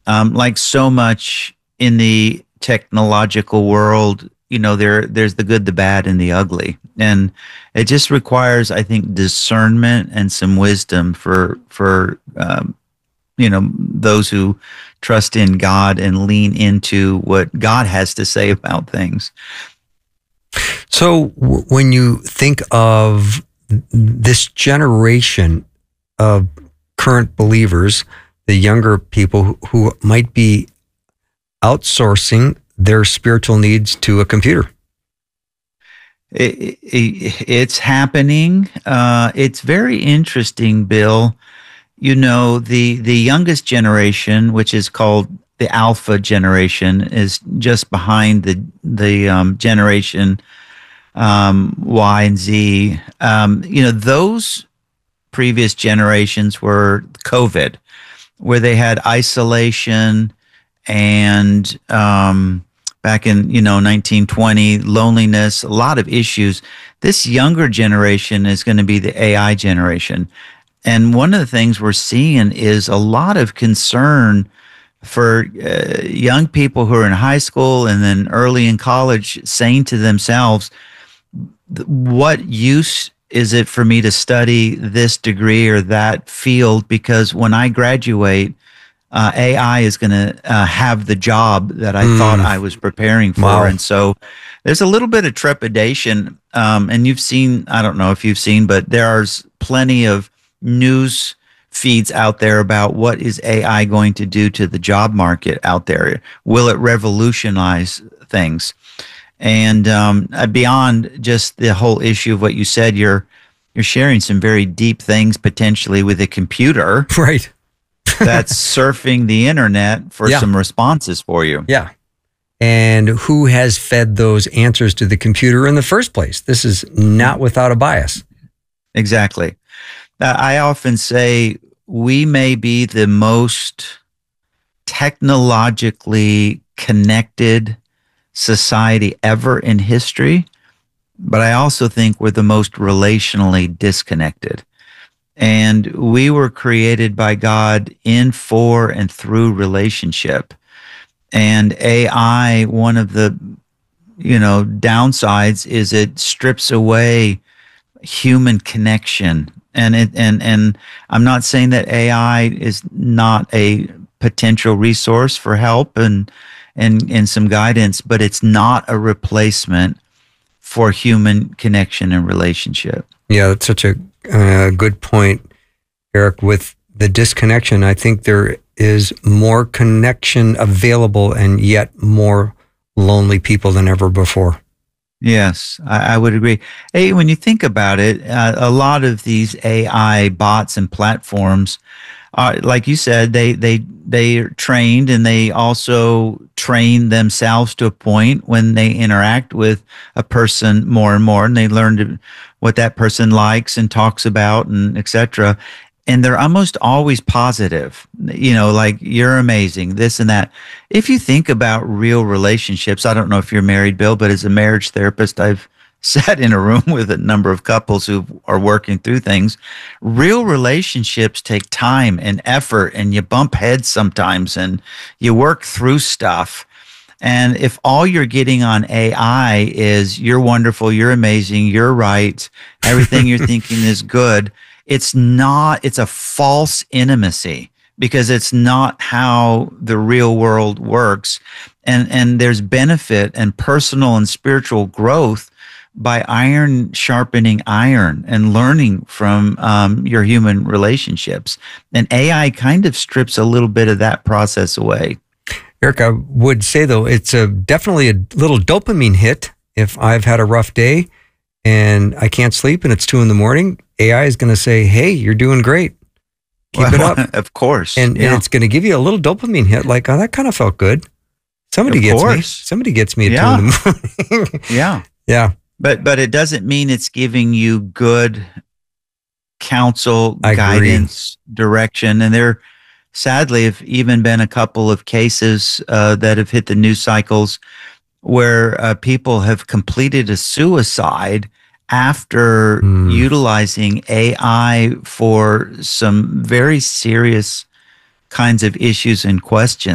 Like so much in the technological world, there's the good, the bad, and the ugly, and it just requires, I think, discernment and some wisdom for those who trust in God and lean into what God has to say about things. So when you think of this generation of current believers, the younger people who might be outsourcing their spiritual needs to a computer. It's happening. It's very interesting, Bill. The youngest generation, which is called the Alpha generation, is just behind the generation Y and Z. Those previous generations were COVID, where they had isolation and back in 1920, loneliness, a lot of issues. This younger generation is going to be the AI generation. And one of the things we're seeing is a lot of concern for young people who are in high school and then early in college, saying to themselves, what use is it for me to study this degree or that field? Because when I graduate, AI is going to have the job that I thought I was preparing for. Wow. And so there's a little bit of trepidation. And you've seen, I don't know if you've seen, but there's plenty of news feeds out there about what is AI going to do to the job market out there. Will it revolutionize things? And beyond just the whole issue of what you said, you're sharing some very deep things potentially with a computer, right? That's surfing the internet for some responses for you. Yeah. And who has fed those answers to the computer in the first place? This is not without a bias. Exactly. I often say we may be the most technologically connected society ever in history, but I also think we're the most relationally disconnected. And we were created by God in, for, and through relationship. And AI, one of the, downsides is it strips away human connection. And I'm not saying that AI is not a potential resource for help and some guidance, but it's not a replacement for human connection and relationship. Yeah, that's such a good point, Eric. With the disconnection, I think there is more connection available and yet more lonely people than ever before. Yes, I would agree. Hey, when you think about it, a lot of these AI bots and platforms, like you said, they're trained, and they also train themselves to a point when they interact with a person more and more, and they learn what that person likes and talks about, and etc. And they're almost always positive, like, you're amazing, this and that. If you think about real relationships, I don't know if you're married, Bill, but as a marriage therapist, I've sat in a room with a number of couples who are working through things. Real relationships take time and effort, and you bump heads sometimes, and you work through stuff. And if all you're getting on AI is you're wonderful, you're amazing, you're right, everything you're thinking is good, it's a false intimacy, because it's not how the real world works. And there's benefit and personal and spiritual growth by iron sharpening iron and learning from your human relationships. And AI kind of strips a little bit of that process away. Eric, I would say, though, it's definitely a little dopamine hit. If I've had a rough day and I can't sleep and it's 2 a.m, AI is going to say, hey, you're doing great. Keep it up. Of course. And it's going to give you a little dopamine hit, like, oh, that kind of felt good. Somebody gets me. Somebody gets me at 2 a.m. Yeah. Yeah. But it doesn't mean it's giving you good counsel, guidance, direction. And there, sadly, have even been a couple of cases that have hit the news cycles where people have completed a suicide after utilizing AI for some very serious kinds of issues and questions.